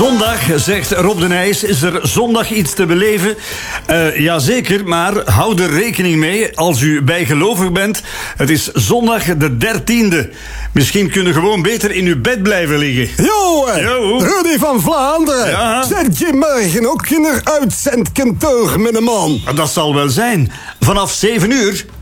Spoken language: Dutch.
Zondag, zegt Rob de Nijs. Is er zondag iets te beleven? Jazeker, maar hou er rekening mee als u bijgelovig bent. Het is zondag de 13e. Misschien kun je gewoon beter in uw bed blijven liggen. Jo, Rudy van Vlaanderen. Ja? Zet je morgen ook in een uitzendkantoor met een man? Dat zal wel zijn. Vanaf 7 uur.